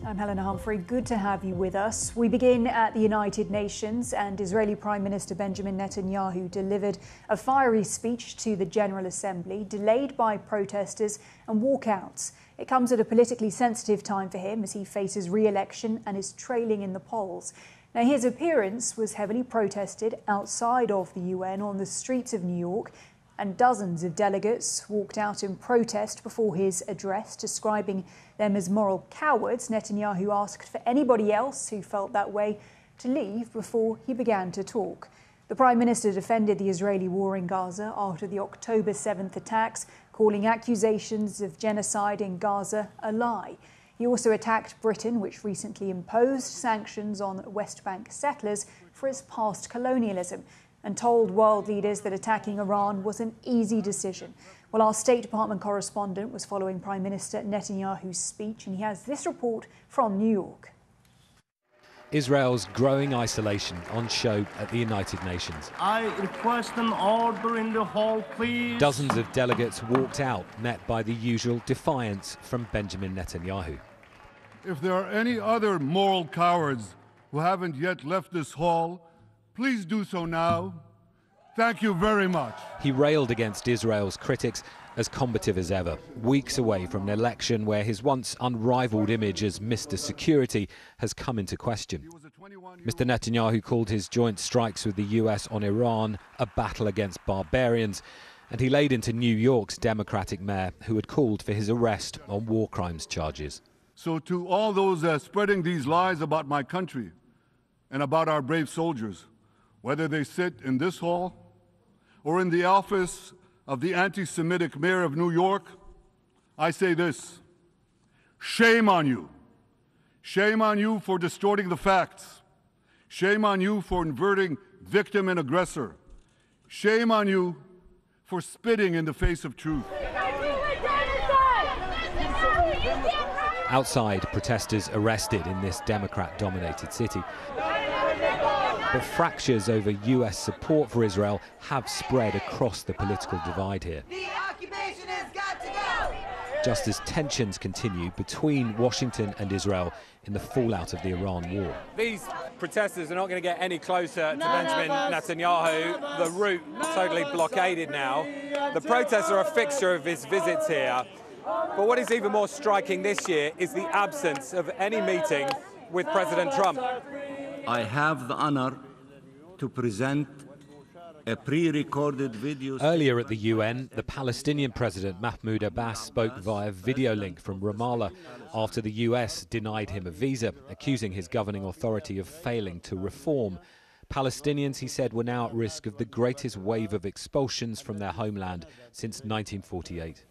I'm Helena Humphrey. Good to have you with us. We begin at the United Nations, and Israeli Prime Minister Benjamin Netanyahu delivered a fiery speech to the General Assembly, delayed by protesters and walkouts. It comes at a politically sensitive time for him as he faces re-election and is trailing in the polls. Now, his appearance was heavily protested outside of the UN on the streets of New York, and dozens of delegates walked out in protest before his address, describing them as moral cowards. Netanyahu asked for anybody else who felt that way to leave before he began to talk. The Prime Minister defended the Israeli war in Gaza after the October 7th attacks, calling accusations of genocide in Gaza a lie. He also attacked Britain, which recently imposed sanctions on West Bank settlers for its past colonialism, and told world leaders that attacking Iran was an easy decision. Well, our State Department correspondent was following Prime Minister Netanyahu's speech, and he has this report from New York. Israel's growing isolation on show at the United Nations. I request an order in the hall, please. Dozens of delegates walked out, met by the usual defiance from Benjamin Netanyahu. If there are any other moral cowards who haven't yet left this hall, please do so now. Thank you very much. He railed against Israel's critics as combative as ever, weeks away from an election where his once unrivaled image as Mr. Security has come into question. Mr. Netanyahu called his joint strikes with the US on Iran a battle against barbarians, and he laid into New York's Democratic mayor who had called for his arrest on war crimes charges. So to all those spreading these lies about my country and about our brave soldiers, whether they sit in this hall or in the office of the anti-Semitic mayor of New York, I say this: shame on you. Shame on you for distorting the facts. Shame on you for inverting victim and aggressor. Shame on you for spitting in the face of truth. Outside, protesters arrested in this Democrat-dominated city. But fractures over US support for Israel have spread across the political divide here. The occupation has got to go! Just as tensions continue between Washington and Israel in the fallout of the Iran war. These protesters are not going to get any closer to Benjamin Netanyahu. The route totally blockaded now. The protests are a fixture of his visits here. But what is even more striking this year is the absence of any meeting with President Trump. I have the honor to present a pre-recorded video. Earlier at the UN, the Palestinian President Mahmoud Abbas spoke via video link from Ramallah after the US denied him a visa, accusing his governing authority of failing to reform. Palestinians, he said, were now at risk of the greatest wave of expulsions from their homeland since 1948.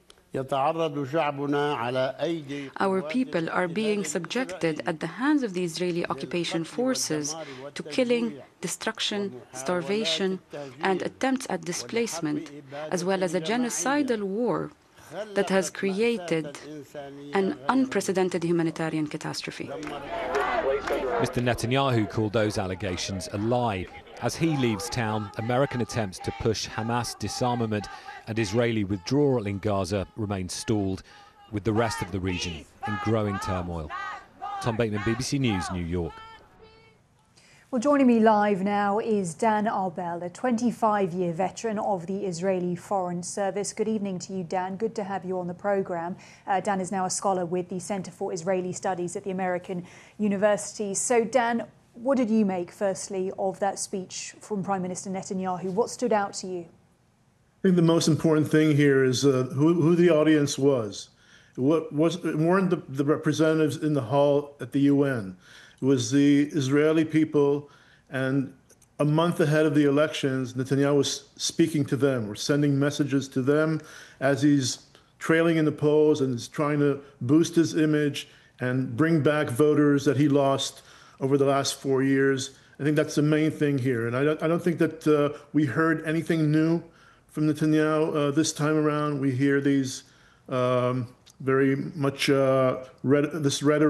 Our people are being subjected at the hands of the Israeli occupation forces to killing, destruction, starvation, and attempts at displacement, as well as a genocidal war that has created an unprecedented humanitarian catastrophe. Mr. Netanyahu called those allegations a lie. As he leaves town, American attempts to push Hamas disarmament and Israeli withdrawal in Gaza remain stalled, with the rest of the region in growing turmoil. Tom Bateman, BBC News, New York. Well, joining me live now is Dan Arbel, a 25-year veteran of the Israeli Foreign Service. Good evening to you, Dan. Good to have you on the programme. Dan is now a scholar with the Centre for Israeli Studies at the American University. So, Dan, what did you make, firstly, of that speech from Prime Minister Netanyahu? What stood out to you? I think the most important thing here is who the audience was. It weren't the representatives in the hall at the UN. It was the Israeli people, and a month ahead of the elections, Netanyahu was speaking to them, or sending messages to them as he's trailing in the polls and is trying to boost his image and bring back voters that he lost over the last 4 years. I think that's the main thing here. And I don't think that we heard anything new from Netanyahu this time around. We hear these very much this rhetoric